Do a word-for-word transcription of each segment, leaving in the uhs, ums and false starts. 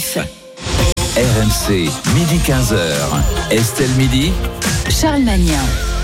Goodlife. R M C, midi quinze heures. Estelle Midi. Charles Magnin.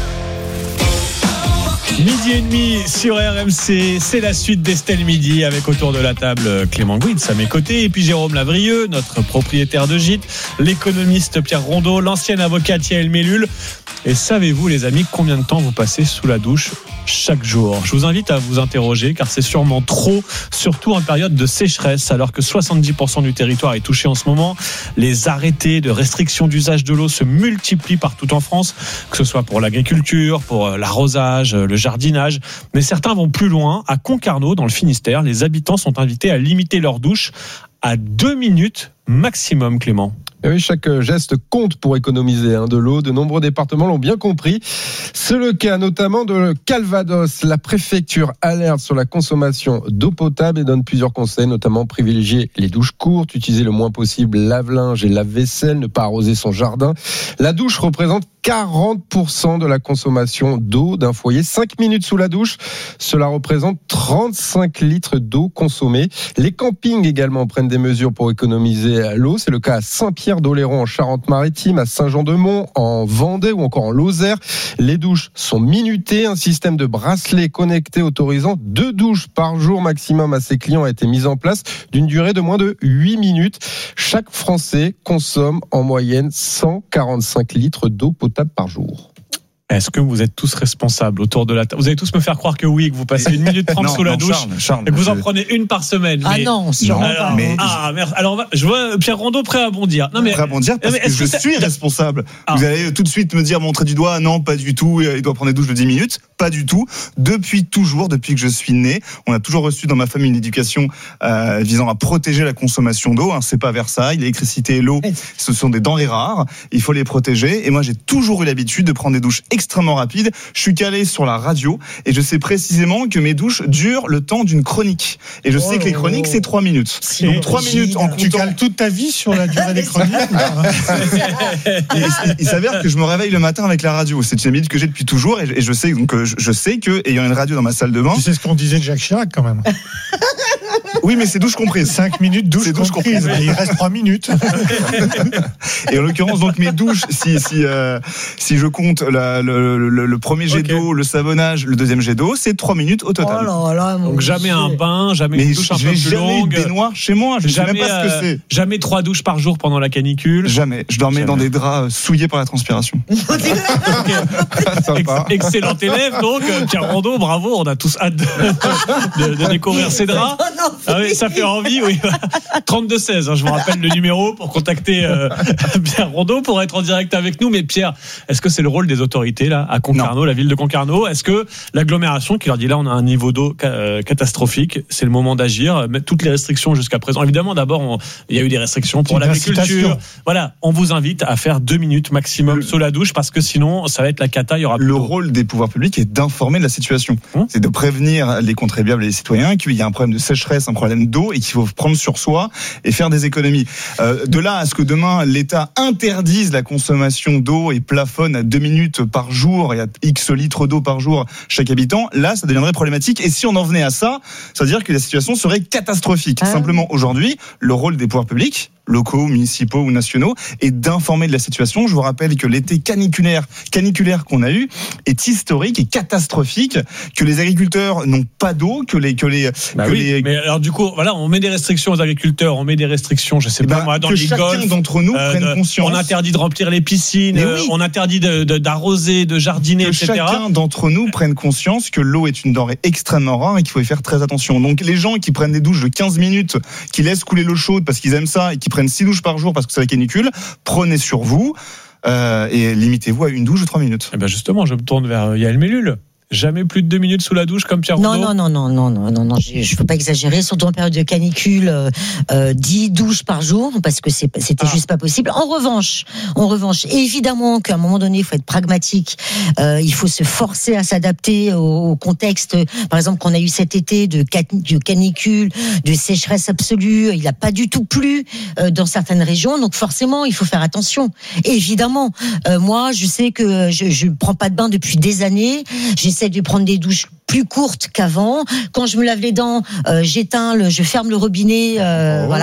Midi et demi sur R M C, c'est la suite d'Estelle Midi avec autour de la table Clément Gouin à mes côtés et puis Jérôme Lavrieux, notre propriétaire de gîte, l'économiste Pierre Rondeau, l'ancienne avocate Yael Mellul. Et savez-vous les amis combien de temps vous passez sous la douche chaque jour ? Je vous invite à vous interroger car c'est sûrement trop, surtout en période de sécheresse alors que soixante-dix pour cent du territoire est touché en ce moment. Les arrêtés de restriction d'usage de l'eau se multiplient partout en France, que ce soit pour l'agriculture, pour l'arrosage, le jardinage. Mais certains vont plus loin. À Concarneau, dans le Finistère, les habitants sont invités à limiter leur douche à deux minutes maximum, Clément. Et oui, chaque geste compte pour économiser hein, de l'eau. De nombreux départements l'ont bien compris. C'est le cas notamment de Calvados. La préfecture alerte sur la consommation d'eau potable et donne plusieurs conseils, notamment privilégier les douches courtes, utiliser le moins possible lave-linge et lave-vaisselle, ne pas arroser son jardin. La douche représente quarante pour cent de la consommation d'eau d'un foyer. cinq minutes sous la douche, cela représente trente-cinq litres d'eau consommée. Les campings également prennent des mesures pour économiser l'eau. C'est le cas à Saint-Pierre-d'Oléron en Charente-Maritime, à Saint-Jean-de-Mont en Vendée ou encore en Lozère. Les douches sont minutées. Un système de bracelet connecté autorisant deux douches par jour maximum à ses clients a été mis en place d'une durée de moins de huit minutes. Chaque Français consomme en moyenne cent quarante-cinq litres d'eau potable par jour. Est-ce que vous êtes tous responsables autour de la table ? Vous allez tous me faire croire que oui, que vous passez une minute trente sous la non, douche Charles, Charles, et que vous en je... prenez une par semaine. Ah mais... non, sûrement alors, pas. Mais... Ah, merde. Alors, on va... je vois Pierre Rondeau prêt à bondir. Non, mais... Prêt à bondir parce mais que je que suis responsable. Ah. Vous allez tout de suite me dire, montrer du doigt, non, pas du tout, il doit prendre des douches de dix minutes. Pas du tout. Depuis toujours, depuis que je suis né, on a toujours reçu dans ma famille une éducation euh, visant à protéger la consommation d'eau. Hein. C'est pas Versailles, l'électricité et l'eau, ce sont des denrées rares. Il faut les protéger. Et moi, j'ai toujours eu l'habitude de prendre des douches extrêmement rapides. Je suis calé sur la radio et je sais précisément que mes douches durent le temps d'une chronique. Et je oh sais que les chroniques, c'est trois minutes. C'est Donc trois minutes en comptant... Tu cales toute ta vie sur la durée des chroniques. il, il s'avère que je me réveille le matin avec la radio. C'est une habitude que j'ai depuis toujours et je sais donc je, je sais que ayant une radio dans ma salle de bain. Tu sais ce qu'on disait de Jacques Chirac quand même. Oui, mais c'est douche comprise. cinq minutes, douche comprise. comprise. Et il reste trois minutes. Et en l'occurrence, donc mes douches, si si euh, si je compte la, le, le, le premier jet okay. d'eau, le savonnage, le deuxième jet d'eau, c'est trois minutes au total. Oh là là, donc jamais un bain, jamais mais une douche un peu plus longue. Jamais baignoire chez moi. Je jamais, sais même pas ce que c'est. Euh, jamais trois douches par jour pendant la canicule. Jamais. Je dormais jamais. Dans des draps souillés par la transpiration. Sympa. Excellent élève donc Pierre Rondeau, bravo. On a tous hâte de, de, de découvrir ces draps. Ah oui, ça fait envie, oui. trente-deux seize, hein, je vous rappelle le numéro pour contacter euh, Pierre Rondeau pour être en direct avec nous. Mais Pierre, est-ce que c'est le rôle des autorités là à Concarneau, non. La ville de Concarneau ? Est-ce que l'agglomération qui leur dit là on a un niveau d'eau ca- catastrophique, c'est le moment d'agir, mettre toutes les restrictions jusqu'à présent. Évidemment, d'abord on, il y a eu des restrictions pour c'est l'agriculture. Voilà, on vous invite à faire deux minutes maximum le... sous la douche parce que sinon ça va être la cata. Il y aura le rôle des pouvoirs publics est d'informer de la situation. Hum. C'est de prévenir les contribuables et les citoyens qu'il y a un problème de sécheresse, un problème d'eau et qu'il faut prendre sur soi et faire des économies. Euh, de là à ce que demain l'État interdise la consommation d'eau et plafonne à deux minutes par jour et à X litres d'eau par jour chaque habitant, là ça deviendrait problématique. Et si on en venait à ça, ça veut dire que la situation serait catastrophique. Ah. Simplement aujourd'hui, le rôle des pouvoirs publics, locaux, municipaux ou nationaux, et d'informer de la situation. Je vous rappelle que l'été caniculaire, caniculaire qu'on a eu est historique et catastrophique, que les agriculteurs n'ont pas d'eau, que les que les, bah que oui, les... mais alors du coup, voilà, on met des restrictions aux agriculteurs, on met des restrictions, je sais pas bah, moi, dans que les chacun golfs, d'entre nous euh, prenne conscience. On interdit de remplir les piscines, euh, oui. on interdit de, de, d'arroser, de jardiner, que et cetera. Chacun d'entre nous prenne conscience que l'eau est une denrée extrêmement rare et qu'il faut y faire très attention. Donc les gens qui prennent des douches de quinze minutes, qui laissent couler l'eau chaude parce qu'ils aiment ça et qui prennent six douches par jour parce que c'est la canicule, prenez sur vous euh, et limitez-vous à une douche de trois minutes. Et ben justement, je me tourne vers Yael Mellul. Jamais plus de deux minutes sous la douche comme Pierre Rondeau. Non, non, non, non, non, non, non, je ne peux pas exagérer, surtout en période de canicule, euh, dix douches par jour, parce que c'est, c'était ah. juste pas possible. En revanche, en revanche, évidemment qu'à un moment donné, il faut être pragmatique, euh, il faut se forcer à s'adapter au, au contexte, par exemple, qu'on a eu cet été de, de canicule, de sécheresse absolue, il n'a pas du tout plu euh, dans certaines régions, donc forcément, il faut faire attention. Et évidemment, euh, moi, je sais que je ne prends pas de bain depuis des années, j'essaie de prendre des douches plus courtes qu'avant. Quand je me lave les dents, euh, j'éteins, le, je ferme le robinet, euh, oh. voilà,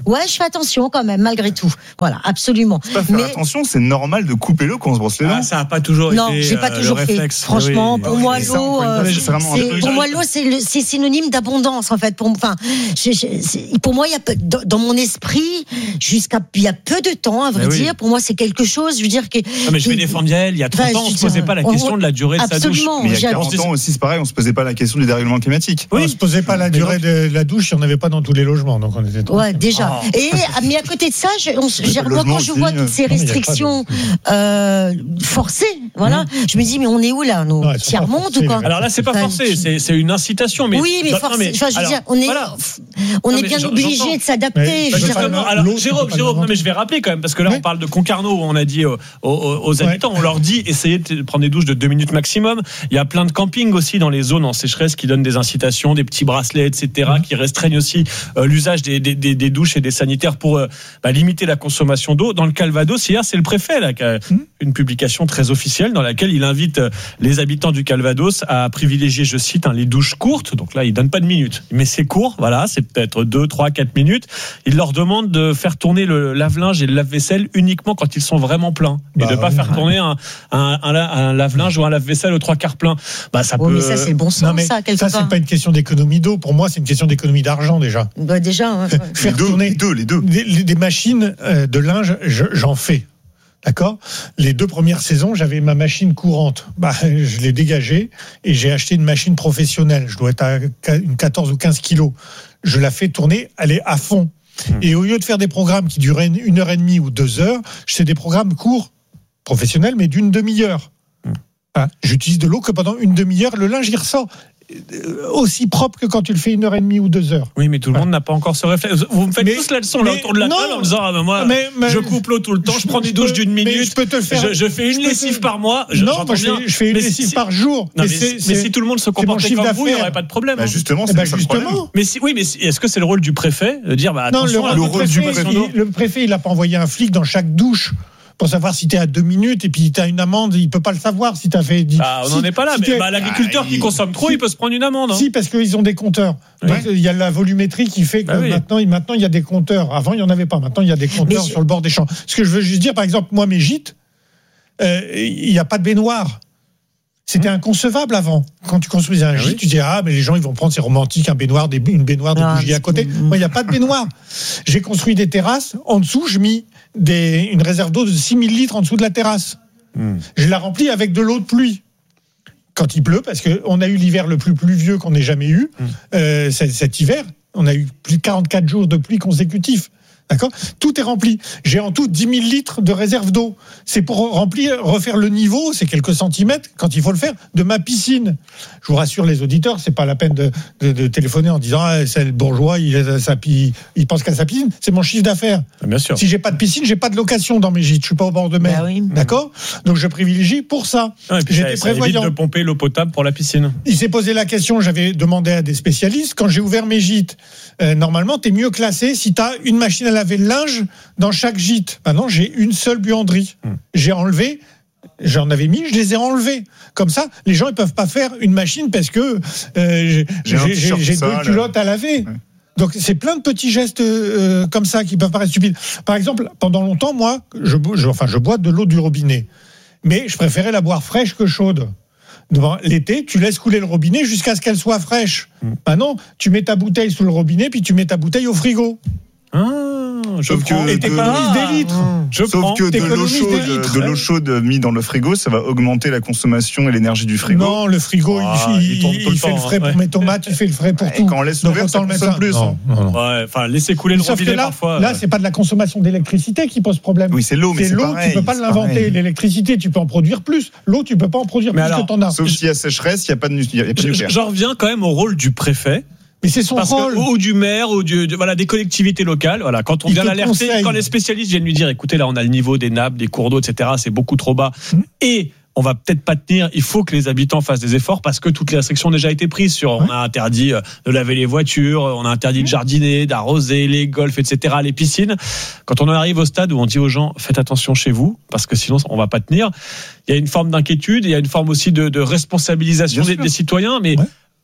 Ouais, je fais attention quand même, malgré tout. Voilà, absolument. C'est pas faire Mais attention, c'est normal de couper l'eau quand on se brosse les dents. Ah, ça n'a pas toujours non, été. j'ai pas euh, toujours le fait. réflexe. Franchement, Oui. pour oui, moi, mais ça, l'eau, on peut- euh, c'est vraiment un c'est, truc. pour moi, l'eau, c'est, le- c'est synonyme d'abondance, en fait. Pour, enfin, je, je, c'est- pour moi, il y a peu, dans, dans mon esprit, jusqu'à il y a peu de temps, à vrai Mais oui. dire, pour moi, c'est quelque chose. Je veux dire que. Non, mais je vais que- défendre Yael. Il y a trente Enfin, ans, on je ne se veux posait dire, pas la on- question de la durée de sa douche. Absolument. Mais il y a j'ai- quarante ans aussi, c'est pareil, on se posait pas la question du dérèglement climatique. On ne se posait pas la durée de la douche, il n'y en avait pas dans tous les logements. Donc on était Ouais, déjà. Oh. Et mais à côté de ça, je, on, pas j'ai- de moi, logement quand je aussi, vois euh. toutes ces Non, mais il y a pas de- restrictions euh, forcées, voilà, je me dis mais on est où là, nos Non, elles sont pas tiers-monde forcées, ou quoi les- Alors là, c'est pas Enfin, forcé, tu- c'est, c'est une incitation. Mais Oui, mais non, forcé. mais- Enfin, je veux alors, dire, on est, voilà. on Non, est mais bien j'en- obligé j'entends. de s'adapter. Mais- je veux dire, Justement, L'eau, alors tu peux Jérôme, pas Jérôme, non l'inventer. mais je vais rappeler quand même parce que là Oui. on parle de Concarneau, on a dit aux, aux- aux habitants, on leur dit essayez de prendre des douches de deux minutes maximum. Il y a plein de campings aussi dans les zones en sécheresse qui donnent des incitations, des petits bracelets, et cetera, qui restreignent aussi euh, l'usage des, des, des, des douches et des sanitaires pour euh, bah, limiter la consommation d'eau. Dans le Calvados, hier c'est le préfet là qui a une publication très officielle dans laquelle il invite euh, les habitants du Calvados à privilégier, je cite, hein, les douches courtes. Donc là, il donne pas de minutes, mais c'est court. Voilà, c'est peut-être deux, trois, quatre minutes. Il leur demande de faire tourner le lave-linge et le lave-vaisselle uniquement quand ils sont vraiment pleins et Bah, de pas oui. faire tourner un, un, un, un lave-linge ou un lave-vaisselle aux trois quarts plein. Bah ça oh, peut. mais ça c'est le bon sens, Non, mais ça quelque ça, part. c'est pas une question d'économie d'eau. Pour moi, c'est une question d'économie d'argent déjà. Bah, déjà. hein, ouais. Les Faire deux, tourner les deux, les deux. des, des machines euh, de linge, je- j'en fais. D'accord. Les deux premières saisons, j'avais ma machine courante. Bah, je l'ai dégagée et j'ai acheté une machine professionnelle. Je dois être à une quatorze ou quinze kilos. Je la fais tourner, elle est à fond. Et au lieu de faire des programmes qui duraient une heure et demie ou deux heures, je fais des programmes courts, professionnels, mais d'une demi-heure. Hein, j'utilise de l'eau que pendant une demi-heure, le linge il ressort euh, aussi propre que quand tu le fais une heure et demie ou deux heures. Oui, mais tout le monde n'a pas encore ce réflexe. Vous me faites Mais- tous la leçon là mais autour de la non. table en me disant ah ben moi Mais- mais- je coupe l'eau tout le temps, je, Je- prends des je douches peux- d'une mais minute, je peux te le faire. je, je fais je une peux lessive te- par mois. Je, non, j'entends moi je bien. fais, je fais une Mais lessive si- par jour. Non, mais, c'est- si, mais c'est- si tout le monde se c'est mon comportait chiffre comme vous, il n'y d'affaires. aurait pas de problème. Bah hein. justement, Eh c'est ben, ça le problème. justement. Mais si, oui, mais si- est-ce que c'est le rôle du préfet de dire bah Non, le, attention, le la rôle du préfet, consommation d'eau. il, le préfet, il n'a pas envoyé un flic dans chaque douche pour savoir si tu es à deux minutes et puis tu as une amende. Il peut pas le savoir si tu as fait. dix- Ah, on si- n'en est pas là, si mais t'es- bah, l'agriculteur Ah, qui il- consomme trop, il peut se prendre une amende. hein. Si, parce qu'ils ont des compteurs. Oui. Donc, il y a la volumétrie qui fait que Bah oui. maintenant, il- maintenant, il y a des compteurs. Avant, il n'y en avait pas. Maintenant, il y a des compteurs Mais je- sur le bord des champs. Ce que je veux juste dire, par exemple, moi, mes gîtes, euh, il n'y a pas de baignoire. C'était inconcevable avant. Quand tu construisais un Ah gîte, oui. tu disais ah mais les gens ils vont prendre c'est romantique un baignoire, des, une baignoire de Ah, bougies à c'est- côté. Moi il n'y a pas de baignoire. J'ai construit des terrasses. En dessous, je mis des, une réserve d'eau de six mille litres en dessous de la terrasse. Hmm. Je la remplis avec de l'eau de pluie. Quand il pleut, parce qu'on a eu l'hiver le plus pluvieux qu'on ait jamais eu, Hmm. euh, cet, cet hiver, on a eu plus de quarante-quatre jours de pluie consécutifs. D'accord ? Tout est rempli. J'ai en tout dix mille litres de réserve d'eau. C'est pour remplir, refaire le niveau, c'est quelques centimètres, quand il faut le faire, de ma piscine. Je vous rassure les auditeurs, c'est pas la peine de, de, de téléphoner en disant ah, c'est le bourgeois, il, a sa, il, il pense qu'à sa piscine. C'est mon chiffre d'affaires. Ah, bien sûr. Si j'ai pas de piscine, j'ai pas de location dans mes gîtes. Je suis pas au bord de mer. Bah oui. D'accord ? Donc je privilégie pour ça. Ah, et puis J'étais ça, ça évite prévoyant. de pomper l'eau potable pour la piscine. Il s'est posé la question, j'avais demandé à des spécialistes, quand j'ai ouvert mes gîtes, euh, normalement, tu es mieux classé si tu as une machine à laver le linge dans chaque gîte. Maintenant, j'ai une seule buanderie. Hmm. J'ai enlevé, j'en avais mis, je les ai enlevés. Comme ça, les gens, ils peuvent pas faire une machine parce que euh, j'ai, J'ai un j'ai, t-shirt j'ai deux sale. culottes à laver. Ouais. Donc, c'est plein de petits gestes euh, comme ça qui peuvent paraître stupides. Par exemple, pendant longtemps, moi, je, bo- je, enfin, je bois de l'eau du robinet. Mais je préférais la boire fraîche que chaude. Devant l'été, tu laisses couler le robinet jusqu'à ce qu'elle soit fraîche. Mm. Maintenant, tu mets ta bouteille sous le robinet, puis tu mets ta bouteille au frigo. Ah, je Sauf prends. que Et de- t'économises des litres. Je Sauf prends. que de l'eau t'économises chaude, des litres, de hein. l'eau chaude mise dans le frigo, ça va augmenter la consommation et l'énergie du frigo. Non, le frigo, Ah, il, il il- tourne il tout le fait temps, le frais hein, pour ouais. mes tomates, il fait le frais pour Et tout. quand on laisse Donc ouvert, ça autant le mettre consomme ça. plus. Non, non, non. Ouais, enfin, laisser couler le Sauf que robinet là, parfois. là, euh, c'est pas de la consommation d'électricité qui pose problème. Oui, c'est l'eau, mais c'est c'est l'eau, pareil, tu peux pas c'est l'inventer. pareil. L'électricité, tu peux en produire plus. L'eau, tu peux pas en produire Mais plus alors, que t'en as. Sauf s'il y a sécheresse, il n'y a pas de, il y a pas de je- nucléaire. J'en reviens quand même au rôle du préfet. Mais c'est son Parce rôle. que, ou du maire, ou du, de- voilà, des collectivités locales. Voilà, quand on Il vient te l'alerter, conseille. quand les spécialistes viennent lui dire, écoutez, là, on a le niveau des nappes, des cours d'eau, et cetera, c'est beaucoup trop bas. Mmh. Et on va peut-être pas tenir. Il faut que les habitants fassent des efforts parce que toutes les restrictions ont déjà été prises. Sur, on a interdit euh, de laver les voitures, on a interdit de jardiner, d'arroser les golfs, et cetera, les piscines. Quand on arrive au stade où on dit aux gens, faites attention chez vous parce que sinon on va pas tenir. Il y a une forme d'inquiétude, il y a une forme aussi de, de responsabilisation Bien des, sûr. des citoyens, mais Ouais.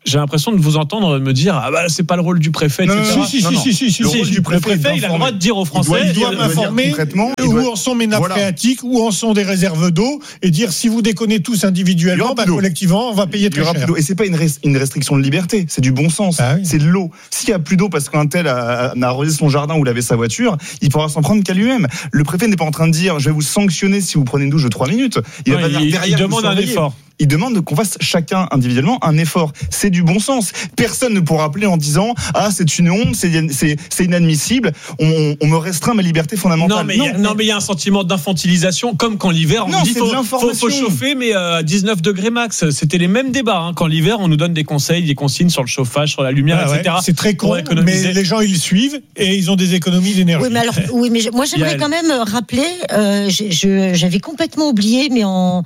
j'ai l'impression de vous entendre me dire ah bah c'est pas le rôle du préfet. Non, et cetera. non, Si, si, non, si, non. si, si, si. Le si, rôle si. du préfet, Le préfet, il a le droit de dire aux Français. Il Il doit dire- m'informer concrètement, il où doit- en sont mes nappes Voilà. phréatiques, où en sont des réserves d'eau, et dire si vous déconnez tous Il y individuellement, aura bah, plus d'eau. collectivement, on va payer Il y très aura cher. plus d'eau. Et c'est pas une, res- une restriction de liberté, c'est du bon sens. Ah oui. C'est de l'eau. S'il y a plus d'eau parce qu'un tel a, a arrosé son jardin ou lavé sa voiture, il pourra s'en prendre qu'à lui-même. Le préfet n'est pas en train de dire je vais vous sanctionner si vous prenez une douche de trois minutes. Il, Non, va venir il, derrière il vous demande un surveiller. effort. Il demande qu'on fasse chacun individuellement un effort. C'est du bon sens. Personne ne pourra appeler en disant ah c'est une honte, c'est, c'est, c'est inadmissible. On, on me restreint ma liberté fondamentale. Non mais il y a- non mais il y a un sentiment d'infantilisation comme quand l'hiver on Non, nous dit c'est faut, de faut, l'information. faut chauffer mais euh, à dix-neuf degrés max. C'était les mêmes débats hein. Quand l'hiver on nous donne des conseils, des consignes sur le chauffage, sur la lumière, Ah ouais, et cetera. c'est très pour con, économiser. mais les gens ils suivent et ils ont des économies d'énergie. Oui, mais alors, oui, mais je- moi j'aimerais Yael. quand même rappeler, euh, je- je- j'avais complètement oublié, mais en,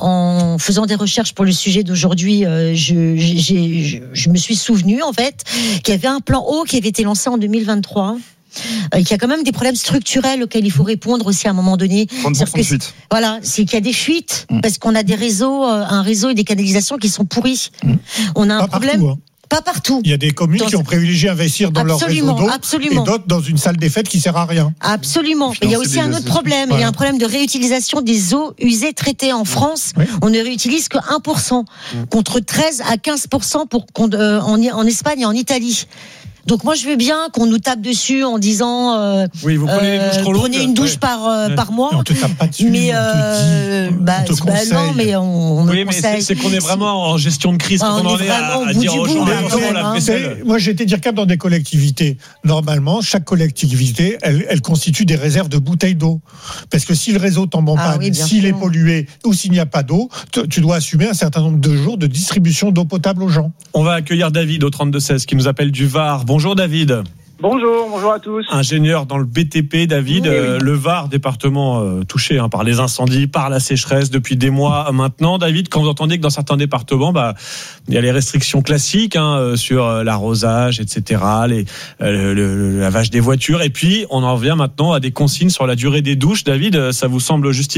en faisant des recherches pour le sujet d'aujourd'hui, euh, je, j'ai- j'ai- je, je me suis souvenu en fait qu'il y avait un plan eau qui avait été lancé en deux mille vingt-trois. euh, Qu'il y a quand même des problèmes structurels auxquels il faut répondre aussi à un moment donné. trente pour C'est-à-dire cent que de suite. Voilà, c'est qu'il y a des fuites Mm. parce qu'on a des réseaux, euh, un réseau et des canalisations qui sont pourris. On a un Pas problème, partout, hein. pas partout. Il y a des communes Dans qui ont ce- privilégié investir dans leur réseau Absolument, d'eau absolument. et d'autres dans une salle des fêtes qui sert à rien. Absolument. Mais il y a Financer aussi des un autre associations. problème. Il y Voilà. a un problème de réutilisation des eaux usées traitées en France. Oui. On ne réutilise que un pour cent contre treize à quinze pour cent pour, qu'on- euh, en, en Espagne et en Italie. Donc moi je veux bien qu'on nous tape dessus en disant euh, Oui, vous prenez euh, des douches trop longues. prenez une douche Ouais. par euh, Ouais. par mois. Et on te tape pas dessus, Mais on euh, te dit, bah, on te bah conseille. non, mais on, on me Oui, mais c'est, conseille. c'est qu'on est vraiment en gestion de crise Ah, quand on on en est est à, vraiment au à bout dire du aux bout, gens là, attention, quand même, la hein. vaisselle. Mais moi, j'ai été dire cap dans des collectivités. Normalement, chaque collectivité, elle, elle constitue des réserves de bouteilles d'eau. Parce que si le réseau tombe en Ah panne, oui, bien s'il sûr. est pollué ou s'il n'y a pas d'eau, tu tu dois assumer un certain nombre de jours de distribution d'eau potable aux gens. On va accueillir David au trente-deux seize qui nous appelle du Var. Bonjour David. Bonjour, bonjour à tous. Ingénieur dans le B T P, David, Oui, oui. euh, le Var, département euh, touché hein, par les incendies, par la sécheresse depuis des mois maintenant. David, quand vous entendez que dans certains départements, bah, il y a les restrictions classiques hein, euh, sur euh, l'arrosage, et cetera, les, euh, le, le- le lavage des voitures, et puis on en vient maintenant à des consignes sur la durée des douches. David, euh, ça vous semble justifié ?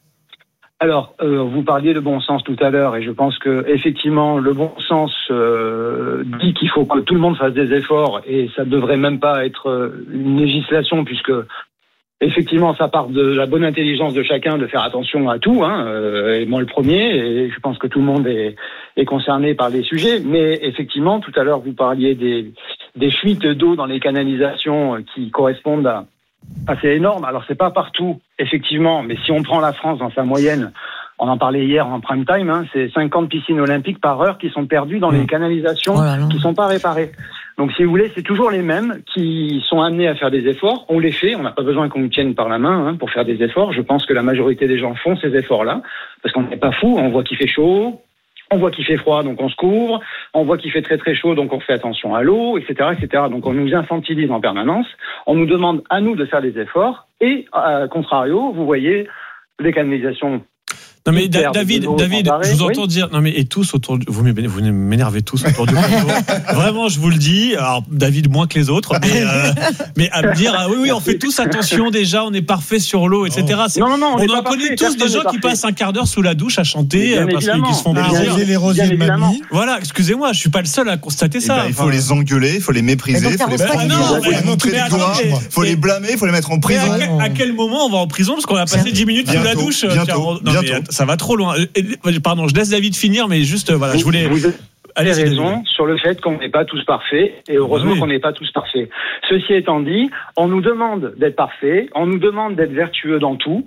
Alors, euh, vous parliez de bon sens tout à l'heure, et je pense que effectivement, le bon sens euh, dit qu'il faut que tout le monde fasse des efforts, et ça ne devrait même pas être euh, une législation, puisque effectivement, ça part de la bonne intelligence de chacun de faire attention à tout, hein, euh, et moi le premier, et je pense que tout le monde est, est concerné par les sujets. Mais effectivement, tout à l'heure, vous parliez des, des fuites d'eau dans les canalisations qui correspondent à Ah, c'est énorme. Alors, c'est pas partout, effectivement, mais si on prend la France dans sa moyenne, on en parlait hier en prime time, hein, c'est cinquante piscines olympiques par heure qui sont perdues dans les canalisations Oh là là. qui sont pas réparées. Donc, si vous voulez, c'est toujours les mêmes qui sont amenés à faire des efforts. On les fait, on n'a pas besoin qu'on nous tienne par la main hein, pour faire des efforts. Je pense que la majorité des gens font ces efforts-là, parce qu'on n'est pas fou. On voit qu'il fait chaud, on voit qu'il fait froid, donc on se couvre. On voit qu'il fait très très chaud, donc on fait attention à l'eau, et cetera, et cetera. Donc on nous infantilise en permanence. On nous demande à nous de faire des efforts. Et, à contrario, vous voyez des canalisations. Non mais Hyper Da- David, de l'eau David, sans arrêt, je vous oui. entends dire, non mais et tous autour, du, vous m'énervez- vous m'énervez tous autour du plateau. Vraiment, je vous le dis. Alors David moins que les autres, mais, euh, mais à me dire, ah oui oui, on fait tous attention déjà, on est parfait sur l'eau, et cetera. C'est- Non, non, non, on on n'est en pas connaît parfait, tous des personne gens n'est qui parfait. passent un quart d'heure sous la douche à chanter Bien euh, parce qu'ils évidemment. qu'ils se font Ah, plaisir. Arroser les rosiers Bien de évidemment. mamie. Voilà, excusez-moi, je suis pas le seul à constater Eh ça. ben, il faut Enfin, les engueuler, il faut les mépriser, Mais il donc, faut les, t'arroses pas Ben les non, gens. faut les mais- montrer mais du doigt, attendez, il faut mais- les blâmer, il faut les mettre en mais prison. à, quel, à quel moment on va en prison parce qu'on a passé dix minutes sous la Bientôt, douche euh, bientôt, tiens, on- non, mais bientôt. att- ça va trop loin. Euh, euh, Pardon, je laisse David finir, mais juste euh, voilà, je voulais. Vous avez Allez-y, raison David. sur le fait qu'on n'est pas tous parfaits, et heureusement Oui. qu'on n'est pas tous parfaits. Ceci étant dit, on nous demande d'être parfaits, on nous demande d'être vertueux dans tout,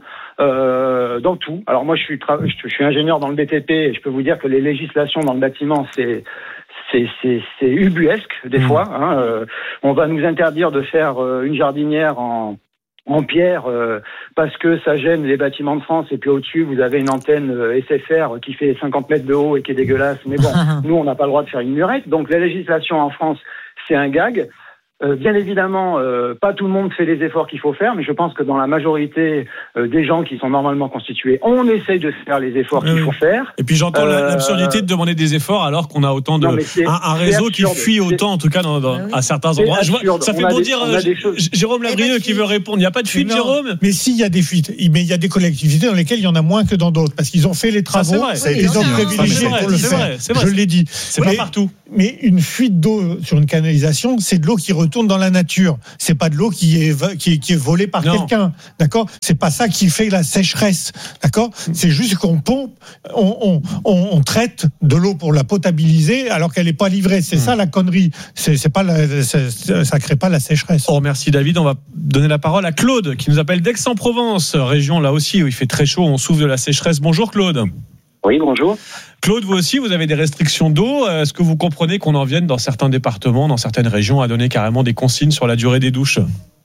euh, dans tout. Alors moi, je suis, tra- je suis ingénieur dans le B T P, et je peux vous dire que les législations dans le bâtiment, c'est c'est c'est c'est ubuesque des Mmh. fois. Hein. Euh, on va nous interdire de faire euh, une jardinière en en pierre euh, parce que ça gêne les bâtiments de France, et puis au-dessus vous avez une antenne euh, S F R qui fait cinquante mètres de haut et qui est dégueulasse, mais bon, nous on n'a pas le droit de faire une murette. Donc la législation en France, c'est un gag. Euh, bien évidemment, euh, pas tout le monde fait les efforts qu'il faut faire, mais je pense que dans la majorité euh, des gens qui sont normalement constitués, on essaye de faire les efforts oui, qu'il oui. faut faire. Et puis j'entends euh, l'absurdité de demander des efforts alors qu'on a autant de non, un, un réseau qui fuit autant, en tout cas dans, dans, à certains endroits. Je vois, ça fait bondir J- Jérôme Lavrieux qui veut répondre. Il n'y a pas de fuite, non, Jérôme. Mais s'il y a des fuites, mais il y a des collectivités dans lesquelles il y en a moins que dans d'autres, parce qu'ils ont fait les travaux, Ça, c'est vrai. ils ont Oui, privilégié c'est pour le vrai, c'est faire. vrai, c'est vrai. Je l'ai dit. C'est mais, pas partout. Mais une fuite d'eau sur une canalisation, c'est de l'eau qui retourne dans la nature. C'est pas de l'eau qui est qui est, qui est volée par Non. quelqu'un, d'accord ? C'est pas ça qui fait la sécheresse, d'accord ? C'est juste qu'on pompe, on, on, on, on traite de l'eau pour la potabiliser alors qu'elle n'est pas livrée. C'est ça la connerie. C'est, c'est pas la, c'est, ça crée pas la sécheresse. Oh, merci David. On va donner la parole à Claude qui nous appelle d'Aix-en-Provence, région là aussi où il fait très chaud, on souffre de la sécheresse. Bonjour Claude. Oui, bonjour. Claude, vous aussi, vous avez des restrictions d'eau. Est-ce que vous comprenez qu'on en vienne dans certains départements, dans certaines régions, à donner carrément des consignes sur la durée des douches ?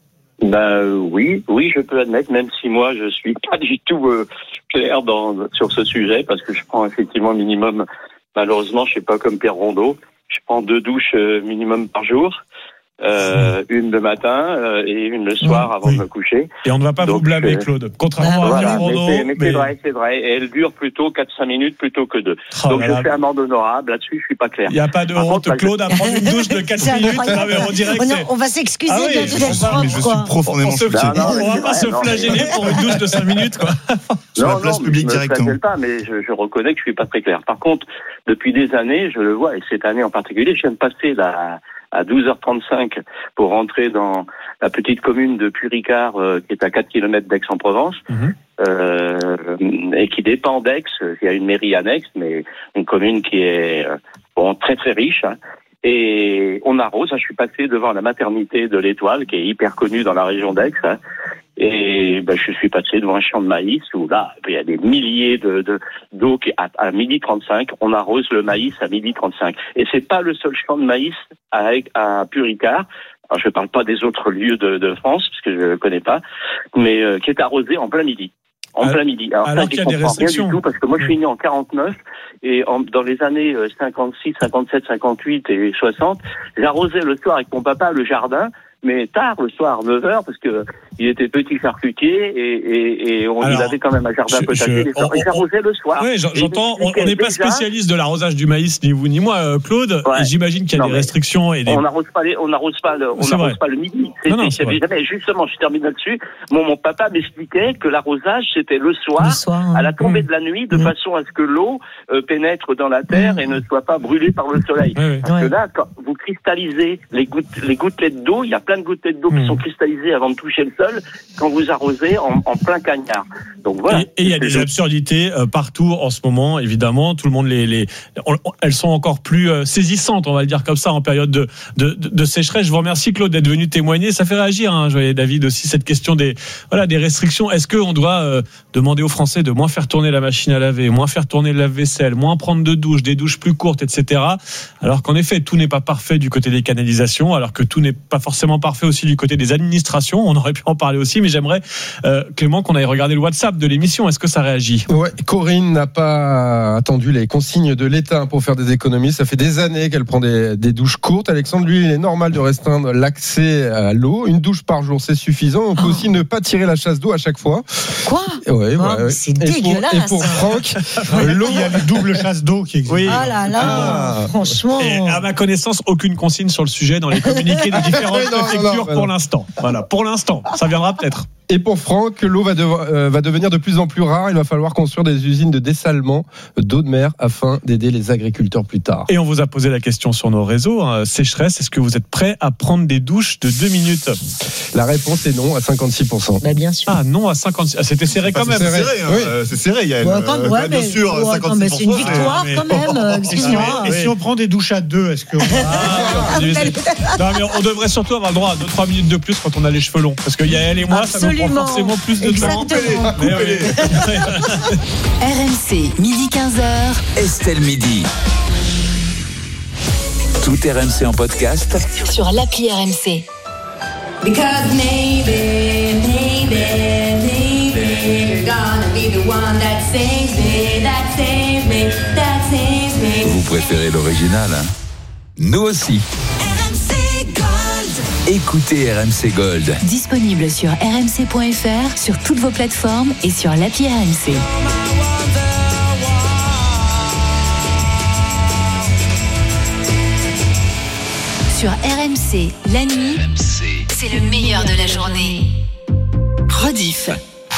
Ben oui, oui, je peux admettre, même si moi je suis pas du tout euh, clair dans, sur ce sujet, parce que je prends effectivement minimum, malheureusement, je suis pas comme Pierre Rondeau, je prends deux douches euh, minimum par jour. Euh, une le matin euh, et une le soir avant oui. de me coucher. Et on ne va pas Donc, vous blâmer, euh, Claude. Contrairement bah, à Voilà, Pierre mais Rondeau. c'est, mais c'est mais- vrai, c'est vrai. Et elle dure plutôt quatre à cinq minutes plutôt que deux. Oh Donc là je là. fais amende honorable. Là-dessus, je suis pas clair. Il n'y a pas de Par honte, contre, là, Claude, à prendre une douche de quatre C'est minutes. incroyable. Non, mais on dirait que On, c'est... on va s'excuser Ah oui, bientôt je d'être comprends, propre, mais je suis quoi. profondément On se- choqué. Non, non, on va c'est pas vrai, se non, flageller mais- pour une douche de cinq minutes, quoi. Sur la non, place non, publique je me directement. flagelle pas, mais je, je reconnais que je suis pas très clair. Par contre, depuis des années, je le vois, et cette année en particulier, je viens de passer là à douze heures trente-cinq pour rentrer dans la petite commune de Puricard, euh, qui est à quatre kilomètres d'Aix-en-Provence, Mhm. euh, et qui dépend d'Aix. Il y a une mairie annexe, mais une commune qui est euh, bon, très très riche. Hein. Et on arrose. Je suis passé devant la maternité de l'Étoile, qui est hyper connue dans la région d'Aix. Hein. Et ben, je suis passé devant un champ de maïs où là, il y a des milliers de, de d'eau qui à, à midi trente-cinq, on arrose le maïs à midi trente-cinq. Et c'est pas le seul champ de maïs à, à Puricard. Alors, je parle pas des autres lieux de, de France, parce que je ne connais pas, mais euh, qui est arrosé en plein midi. En Alors- plein midi. Alors, alors ça, qu'il je y a des comprends rien restrictions. du tout, parce que moi, je suis né en quarante-neuf, et en, dans les années euh, cinquante-six, cinquante-sept, cinquante-huit et soixante, j'arrosais le soir avec mon papa le jardin, mais tard le soir, neuf heures, parce que il était petit charcutier et, et, et on Alors, il avait quand même un jardin je- potager. je- des soirs. on- Et j'arrosais le soir. Oui, Et j'entends. il On m'expliquait n'est pas déjà, spécialiste de l'arrosage du maïs, ni vous ni moi, euh, Claude. Ouais. Et j'imagine qu'il y a Non, des mais restrictions et des. On n'arrose pas les, on n'arrose pas le, on C'est n'arrose vrai. pas le midi. Non, non, C'était- c'est vrai. jamais, justement, je termine là-dessus. Mon, mon papa m'expliquait que l'arrosage, c'était le soir, Le soir, hein. à la tombée de la nuit, de Mmh. façon à ce que l'eau euh, pénètre dans la terre et ne soit pas brûlée par le soleil. Oui, oui. Parce Ouais. que là, quand vous cristallisez les, gouttes, les gouttelettes d'eau, il y a plein de gouttelettes d'eau Mmh. qui sont cristallisées avant de toucher le sol quand vous arrosez en, en plein cagnard. Donc voilà. Et et il y a des absurdités euh, partout en ce moment, évidemment. Tout le monde les, les on- on- elles sont encore plus euh, saisissantes, on va le dire comme ça, en période de, de, de, de sécheresse. Je vous remercie, Claude, d'être venu témoigner. Ça fait réagir, hein, je voyais David aussi, cette question des, voilà, des restrictions. Est-ce qu'on doit euh, demander aux Français de moins faire tourner la machine à laver, moins faire tourner le lave-vaisselle, moins prendre de douches, des douches plus courtes, et cetera. Alors qu'en effet, tout n'est pas parfait du côté des canalisations, alors que tout n'est pas forcément parfait aussi du côté des administrations. On aurait pu en parler aussi, mais j'aimerais, euh, Clément, qu'on aille regarder le WhatsApp de l'émission. Est-ce que ça réagit ? Ouais, Corinne n'a pas attendu les consignes de l'État pour faire des économies. Ça fait des années qu'elle prend des, des douches courtes. Alexandre, lui, il est normal de restreindre l'accès à l'eau. Une douche par jour, c'est suffisant. On peut Oh. aussi ne pas tirer la chasse d'eau à chaque fois. Quoi Ouais, ouais, Oh, ouais. c'est Et pour- dégueulasse. Et pour Franck, l'eau. Il y a les doubles chasses d'eau qui existent. Oui. Ah là là, Ah. franchement. Et à ma connaissance, aucune consigne sur le sujet dans les communiqués des différentes Non, non, préfectures non, pour non. l'instant. Voilà, pour l'instant. Ça viendra peut-être. Et pour Franck, l'eau va, devoir- euh, va devenir de plus en plus rare. Il va falloir construire des usines de dessalement d'eau de mer afin d'aider les agriculteurs plus tard. Et on vous a posé la question sur nos réseaux. Hein, sécheresse, est-ce que vous êtes prêt à prendre des douches de deux minutes ? La réponse est non à cinquante-six pour cent. Bah, bien sûr. Ah non, à cinquante. Ah, c'était serré quand Enfin, même. c'est serré, hein, Oui. euh, c'est serré, Yael. Ouais, quand- Euh, ouais, bien mais- sûr, ouais, non, cinquante-six mais c'est une pour cent, victoire mais- quand même, euh, Et si, excuse-moi. et si on prend des douches à deux, est-ce que Ah, Ah, mais- vous allez- non, mais on devrait surtout avoir le droit à deux trois minutes de plus quand on a les cheveux longs. Parce que Yael et moi, ça nous prend Absolument. forcément plus de temps. Exactement. Mais oui. R M C, midi quinze heures. Estelle Midi. Tout R M C en podcast Sur l'appli R M C. Because maybe, maybe, maybe you're gonna be the one that saves me, that saves me, that saves me. Vous préférez l'original, hein ? Nous aussi. R M C Gold. écoutez R M C Gold. Disponible sur r m c point f r, sur toutes vos plateformes et sur l'appli R M C. Sur R M C, la nuit, R M C. c'est le meilleur de la journée. Rediff.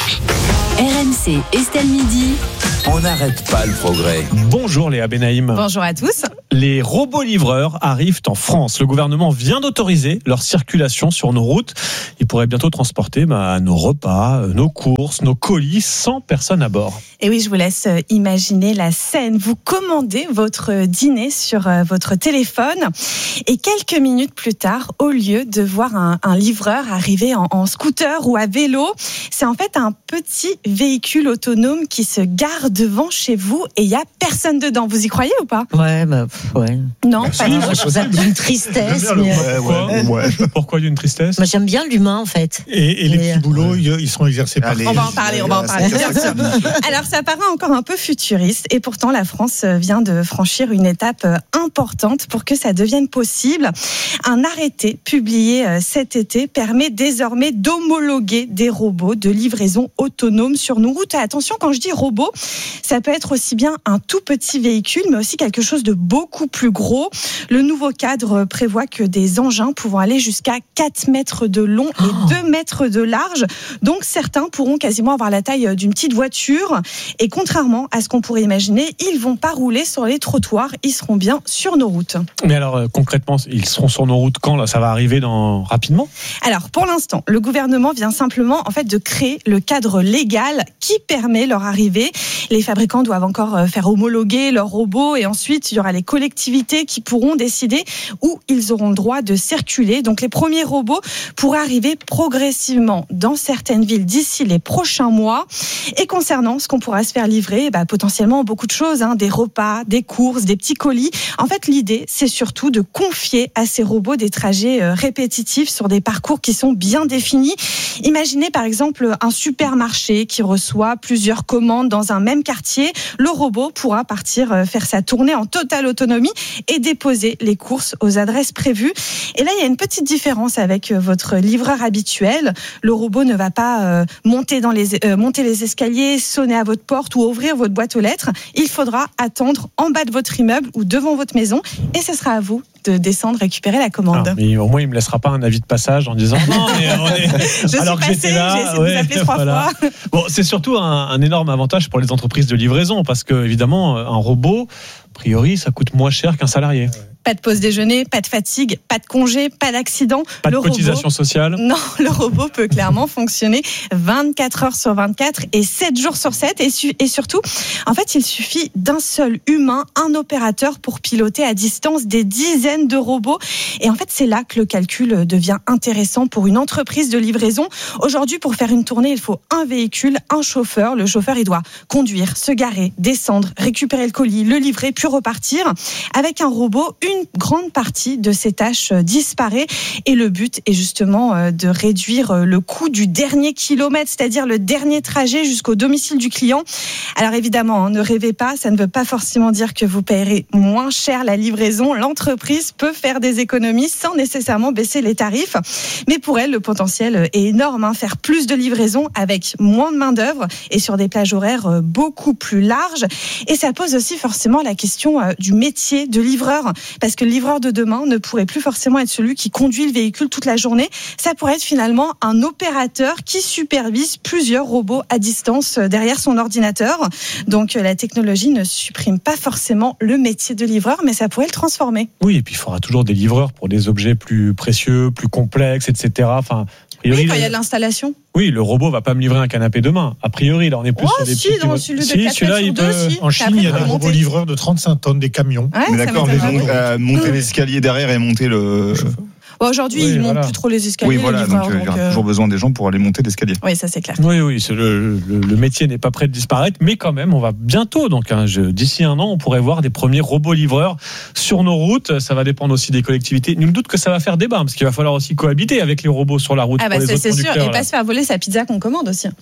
R M C, Estelle Midi. On n'arrête pas le progrès. Bonjour Léa Benaïm. Bonjour à tous. Les robots livreurs arrivent en France. Le gouvernement vient d'autoriser leur circulation sur nos routes. Ils pourraient bientôt transporter bah, nos repas, nos courses, nos colis sans personne à bord. Et oui, je vous laisse imaginer la scène. Vous commandez votre dîner sur votre téléphone et quelques minutes plus tard, au lieu de voir un, un livreur arriver en, en scooter ou à vélo, c'est en fait un petit véhicule autonome qui se gare devant chez vous et il n'y a personne dedans. Vous y croyez ou pas ? Ouais, bah, pff, ouais. Non, Bah, pas si, du tout. Je trouve ça d'une tristesse. Mais... Ouais, ouais, ouais. Pourquoi d'une tristesse ? Moi, j'aime bien l'humain, en fait. Et, et les Mais, petits boulots, ils ils sont exercés par Allez, On va en parler, on va en parler, bien sûr. Alors, ça paraît encore un peu futuriste et pourtant la France vient de franchir une étape importante pour que ça devienne possible. Un arrêté publié cet été permet désormais d'homologuer des robots de livraison autonome sur nos routes. Et attention, quand je dis robot, ça peut être aussi bien un tout petit véhicule, mais aussi quelque chose de beaucoup plus gros. Le nouveau cadre prévoit que des engins pouvant aller jusqu'à quatre mètres de long et Oh. deux mètres de large. Donc certains pourront quasiment avoir la taille d'une petite voiture. Et contrairement à ce qu'on pourrait imaginer, ils vont pas rouler sur les trottoirs, ils seront bien sur nos routes. Mais alors euh, concrètement, ils seront sur nos routes quand là ? Ça va arriver dans rapidement ? Alors pour l'instant, le gouvernement vient simplement en fait de créer le cadre légal qui permet leur arrivée. Les fabricants doivent encore faire homologuer leurs robots et ensuite il y aura les collectivités qui pourront décider où ils auront le droit de circuler. Donc les premiers robots pourraient arriver progressivement dans certaines villes d'ici les prochains mois. Et concernant ce qu'on pourra se faire livrer, bah, potentiellement beaucoup de choses, hein, des repas, des courses, des petits colis. En fait, l'idée, c'est surtout de confier à ces robots des trajets euh, répétitifs sur des parcours qui sont bien définis. Imaginez par exemple un supermarché qui reçoit plusieurs commandes dans un même quartier. Le robot pourra partir euh, faire sa tournée en totale autonomie et déposer les courses aux adresses prévues. Et là, il y a une petite différence avec euh, votre livreur habituel. Le robot ne va pas euh, monter dans les euh, monter les escaliers, sonner à votre porte ou ouvrir votre boîte aux lettres. Il faudra attendre en bas de votre immeuble ou devant votre maison et ce sera à vous de descendre récupérer la commande. Ah, mais au moins, il me laissera pas un avis de passage en disant non, mais on est... Je alors suis que passée, j'étais là, j'ai essayé de ouais, vous appeler trois voilà. fois. Bon, c'est surtout un, un énorme avantage pour les entreprises de livraison parce que évidemment, un robot, a priori, ça coûte moins cher qu'un salarié. Pas de pause déjeuner, pas de fatigue, pas de congé, pas d'accident. Pas de le cotisation robot, sociale. Non, le robot peut clairement fonctionner vingt-quatre heures sur vingt-quatre et sept jours sur sept. Et, su- et surtout, en fait, il suffit d'un seul humain, un opérateur pour piloter à distance des dizaines de robots. Et en fait, c'est là que le calcul devient intéressant pour une entreprise de livraison. Aujourd'hui, pour faire une tournée, il faut un véhicule, un chauffeur. Le chauffeur, il doit conduire, se garer, descendre, récupérer le colis, le livrer, puis repartir. Avec un robot, une une grande partie de ces tâches disparaît et le but est justement de réduire le coût du dernier kilomètre, c'est-à-dire le dernier trajet jusqu'au domicile du client. Alors évidemment, ne rêvez pas, ça ne veut pas forcément dire que vous paierez moins cher la livraison. L'entreprise peut faire des économies sans nécessairement baisser les tarifs. Mais pour elle, le potentiel est énorme, hein, faire plus de livraisons avec moins de main-d'œuvre et sur des plages horaires beaucoup plus larges. Et ça pose aussi forcément la question du métier de livreur. Parce que le livreur de demain ne pourrait plus forcément être celui qui conduit le véhicule toute la journée. Ça pourrait être finalement un opérateur qui supervise plusieurs robots à distance derrière son ordinateur. Donc la technologie ne supprime pas forcément le métier de livreur, mais ça pourrait le transformer. Oui, et puis il faudra toujours des livreurs pour des objets plus précieux, plus complexes, et cetera. Enfin, a priori, oui, quand il y a de l'installation. Oui, le robot va pas me livrer un canapé demain. A priori, là, on est plus oh, sur des si, petits... dans celui de si, quatre celui-là, sur il deux, peut... si. En Chine, il y a des robots livreurs de trente-cinq tonnes, des camions. Ouais, mais d'accord, mais donc, euh, monter Mmh. l'escalier derrière et monter le... Bon, aujourd'hui, oui, ils ne voilà. montent plus trop les escaliers, Oui, voilà, les livreurs. donc, euh, il y donc, aura euh... toujours besoin des gens pour aller monter l'escalier. Oui, ça c'est clair. Oui, oui, c'est le, le, le métier n'est pas prêt de disparaître, mais quand même, on va bientôt, donc hein, je, d'ici un an, on pourrait voir des premiers robots livreurs sur nos routes. Ça va dépendre aussi des collectivités. Nul doute que ça va faire débat, parce qu'il va falloir aussi cohabiter avec les robots sur la route. Ah bah pour les c'est, autres c'est sûr, conducteurs, et là. pas se faire voler sa pizza qu'on commande aussi.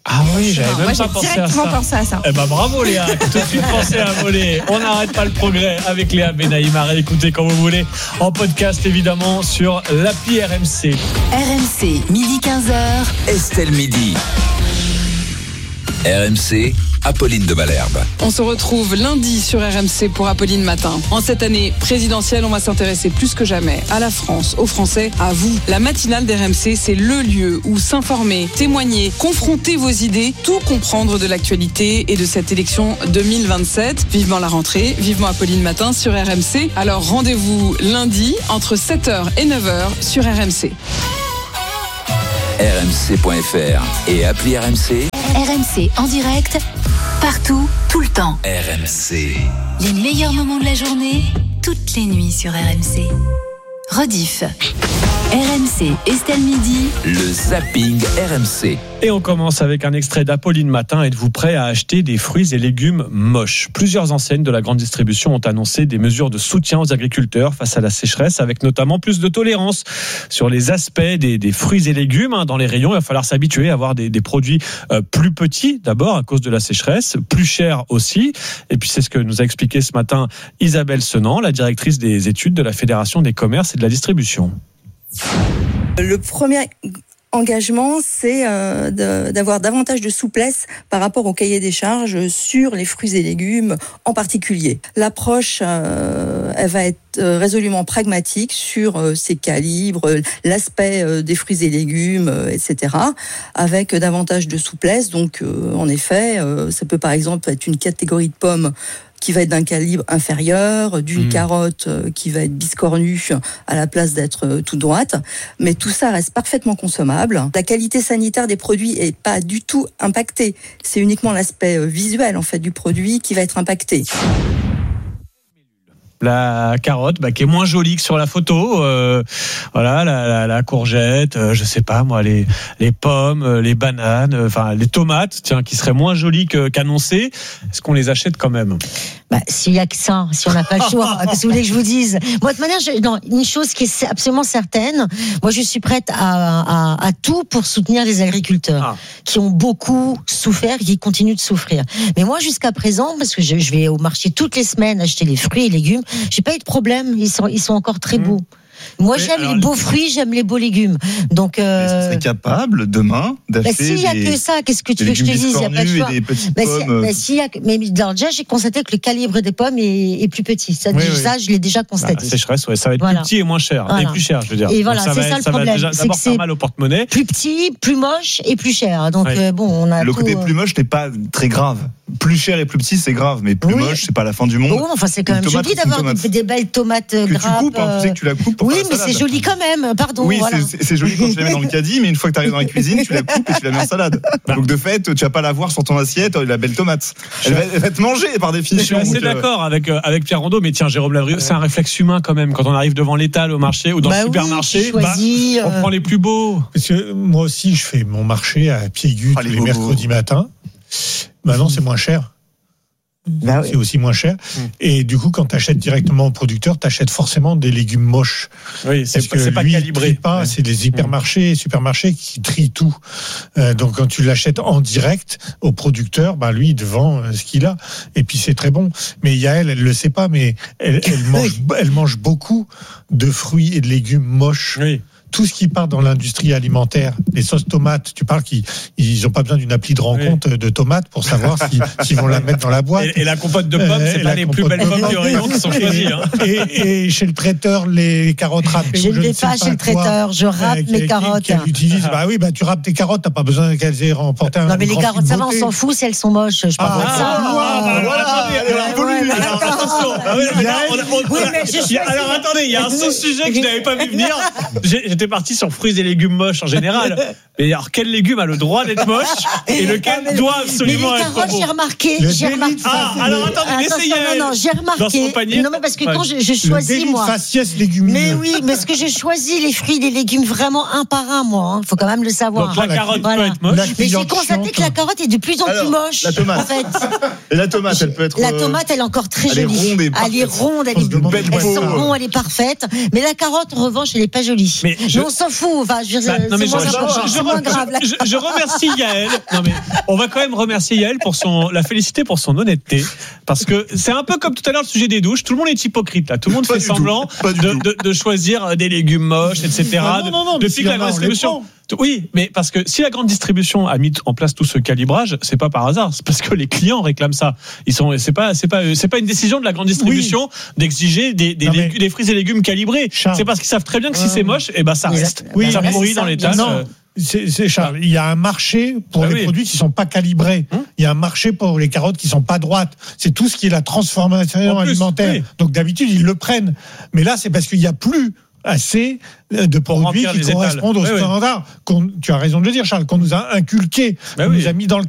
Ah oui, j'avais même Moi, pas j'ai pensé à directement ça. pensé à ça. Eh ben bravo Léa, tout de suite pensé à voler. On n'arrête pas le progrès avec Léa Benaïm. À réécouter quand vous voulez en podcast évidemment sur l'appli R M C. R M C, midi quinze heures. Estelle Midi. R M C, Apolline de Malherbe. On se retrouve lundi sur R M C pour Apolline Matin. En cette année présidentielle, on va s'intéresser plus que jamais à la France, aux Français, à vous. La matinale d'R M C, c'est le lieu où s'informer, témoigner, confronter vos idées, tout comprendre de l'actualité et de cette élection deux mille vingt-sept. Vivement la rentrée, vivement Apolline Matin sur R M C. Alors rendez-vous lundi entre sept heures et neuf heures sur R M C. R M C point F R et appli R M C. R M C en direct, partout, tout le temps. R M C. Les meilleurs moments de la journée, toutes les nuits sur R M C. Rediff. R M C, Estelle Midi. Le zapping R M C. Et on commence avec un extrait d'Apolline Matin. Êtes-vous prêt à acheter des fruits et légumes moches ? Plusieurs enseignes de la grande distribution ont annoncé des mesures de soutien aux agriculteurs face à la sécheresse, avec notamment plus de tolérance sur les aspects des, des fruits et légumes. Dans les rayons, il va falloir s'habituer à avoir des, des produits euh, plus petits, d'abord à cause de la sécheresse, plus chers aussi. Et puis c'est ce que nous a expliqué ce matin Isabelle Senant, la directrice des études de la Fédération des commerces et de la distribution. Le premier engagement, c'est euh, de, d'avoir davantage de souplesse par rapport au cahier des charges sur les fruits et légumes en particulier. L'approche, euh, elle va être résolument pragmatique sur euh, ces calibres, l'aspect euh, des fruits et légumes, euh, et cetera, avec davantage de souplesse. Donc, euh, en effet, euh, ça peut par exemple être une catégorie de pommes qui va être d'un calibre inférieur, d'une mmh. carotte qui va être biscornue à la place d'être toute droite. Mais tout ça reste parfaitement consommable. La qualité sanitaire des produits est pas du tout impactée. C'est uniquement l'aspect visuel, en fait, du produit qui va être impacté. La carotte, bah, qui est moins jolie que sur la photo, euh, voilà, la, la, la courgette, euh, je sais pas moi, les les pommes, euh, les bananes, enfin euh, les tomates, tiens, qui seraient moins jolies que, qu'annoncées. Est-ce qu'on les achète quand même ? Bah, s'il y a que ça, si on n'a pas le choix, qu'est-ce que vous voulez que je vous dise ? Moi, de manière, je, non, une chose qui est absolument certaine, moi, je suis prête à, à, à tout pour soutenir les agriculteurs ah. qui ont beaucoup souffert et qui continuent de souffrir. Mais moi, jusqu'à présent, parce que je, je vais au marché toutes les semaines acheter les fruits et légumes, j'ai pas eu de problème. Ils sont, ils sont encore très beaux. Mmh. Moi, j'aime alors, les beaux fruits, j'aime les beaux légumes. Donc, euh... vous serez capable demain d'acheter bah, s'il y a des, que ça, qu'est-ce que tu veux que je te dise ? Il y a pas de choix. Des petites bah, pommes. Si, bah, s'il y a, mais alors, déjà, j'ai constaté que le calibre des pommes est, est plus petit. Ça, oui, ça oui. je l'ai déjà constaté. Bah, sécheresse, ouais, ça va être voilà. plus petit et moins cher, voilà. et plus cher, je veux dire. Et voilà, donc, ça c'est va, ça le ça problème. Va déjà, c'est d'abord que faire c'est mal au porte-monnaie. Plus petit, plus moche et plus cher. Donc ouais. euh, bon, on a le tout, côté plus moche n'est pas très grave. Plus cher et plus petit, c'est grave, mais plus oui. moche, c'est pas la fin du monde. Bon, enfin, c'est quand même joli d'avoir des, des belles tomates que grappes. Tu coupes, hein, tu sais que tu la coupes. Oui, mais c'est joli quand même. Pardon. Oui, voilà. c'est, c'est joli quand tu la mets dans le caddie, mais une fois que tu arrives dans la cuisine, tu la coupes et tu la mets en salade. Donc de fait, tu vas pas la voir sur ton assiette, la belle tomate. Elle va, elle va te manger par définition. Je suis assez donc, d'accord avec euh, avec Pierre Rondeau, mais tiens, Jérôme Lavrieux, c'est un réflexe humain quand même. Quand on arrive devant l'étal au marché ou dans bah le supermarché, oui, choisis, bah, on euh... prend les plus beaux. Parce que moi aussi, je fais mon marché à Piégut ah, tous les, les mercredis matins. Maintenant, c'est moins cher. Bah oui. C'est aussi moins cher. Mmh. Et du coup, quand tu achètes directement au producteur, tu achètes forcément des légumes moches. Oui, c'est, Parce pas, que c'est pas lui, calibré. Pas, ouais. C'est les hypermarchés, mmh. supermarchés qui trient tout. Euh, donc, quand tu l'achètes en direct au producteur, bah, lui, il te vend ce qu'il a. Et puis, c'est très bon. Mais Yael, elle le sait pas, mais elle, elle, mange, elle mange beaucoup de fruits et de légumes moches. Oui. Tout ce qui part dans l'industrie alimentaire, les sauces tomates, tu parles qu'ils ils ont pas besoin d'une appli de rencontre oui. de tomates pour savoir si, s'ils vont la mettre dans la boîte. Et, et la compote de pommes, euh, c'est pas les plus belles pommes du rayon qui sont choisies. Hein. Et, et chez le traiteur, les carottes râpées. Je ne vais pas chez le traiteur, je râpe euh, mes carottes. Qu'elle utilise, bah oui, bah tu râpes tes carottes, t'as pas besoin qu'elles aient remporté un. Non mais les carottes, ça va, on s'en fout si elles sont moches. Je parle de ça. Alors attendez, il y a un sous-sujet que je n'avais pas vu venir. J'étais parti sur fruits et légumes moches en général. Mais alors, quel légume a le droit d'être moche et lequel mais, doit absolument mais les être carottes, beau? J'ai remarqué, le j'ai remarqué. Ah, alors attendez, essayez. Non, non, j'ai remarqué. Non, mais parce que quand je, je choisis, le moi. Faciès légumineux. Mais oui, parce que je choisis les fruits, les légumes vraiment un par un, moi. Il faut quand même le savoir. Donc la carotte voilà. peut être moche. Mais j'ai constaté que la carotte est de plus en plus moche. La tomate. En fait. Et la tomate, elle peut être. La tomate, elle est encore très jolie. Elle est ronde et Elle est ronde, elle est belle. Elle sent bon, elle est parfaite. Mais la carotte, en revanche, elle est pas jolie. Mais Je- Mais on s'en fout. Enfin, je veux dire, Bah, non, mais c'est moins, je- je- important, je- c'est je- moins grave. là. je, je- je remercie Yael. Non mais on va quand même remercier Yael pour son, la féliciter pour son honnêteté, parce que c'est un peu comme tout à l'heure le sujet des douches. Tout le monde est hypocrite là. Tout le monde Pas fait du tout, semblant pas du de, tout. de, de choisir des légumes moches, et cetera. Non, non, non, mais Depuis si que la y en grande a, on les distribution. Oui, mais parce que si la grande distribution a mis en place tout ce calibrage, c'est pas par hasard, c'est parce que les clients réclament ça. Ils sont, c'est pas, c'est pas, c'est pas une décision de la grande distribution d'exiger des, des, Non, mais- légumes- des fruits et légumes calibrés. Charles. C'est parce qu'ils savent très bien que si Ouais. c'est moche, et ben ça Oui, reste. oui, ça bah, pourrit c'est dans ça, les bien tasses. sûr. Non, c'est, c'est Charles. Il y a un marché pour Ah les oui. produits qui sont pas calibrés. Hum. Il y a un marché pour les carottes qui sont pas droites. C'est tout ce qui est la transformation En plus, alimentaire. oui. Donc d'habitude ils le prennent. Mais là c'est parce qu'il y a plus assez de produits remplir qui les étals. correspondent aux Oui, oui. standards. qu'on- Tu as raison de le dire, Charles, qu'on nous a inculqués, Bah qu'on oui. nous a mis dans le